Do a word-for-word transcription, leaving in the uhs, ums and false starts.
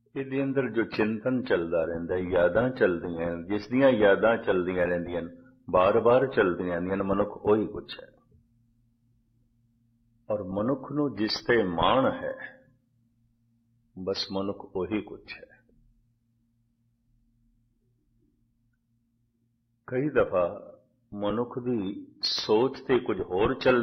ਇਹਦੇ ਅੰਦਰ ਜੋ ਚਿੰਤਨ ਚੱਲਦਾ ਰਹਿੰਦਾ, ਯਾਦਾਂ ਚੱਲਦੀਆਂ, ਜਿਸ ਦੀਆਂ ਯਾਦਾਂ ਚੱਲਦੀਆਂ ਰਹਿੰਦੀਆਂ ਬਾਰ-ਬਾਰ ਚੱਲਦੀਆਂ ਰਹਿੰਦੀਆਂ, ਮਨੁੱਖ ਉਹੀ ਕੁਛ ਹੈ। ਔਰ ਮਨੁੱਖ ਨੂੰ ਜਿਸ ਤੇ ਮਾਣ ਹੈ, ਬਸ ਮਨੁੱਖ ਉਹੀ ਕੁਛ ਹੈ। ਕਈ ਦਫਾ ਮਨੁੱਖ ਦੀ ਸੋਚ ਤੇ ਕੁਝ ਹੋਰ ਚੱਲ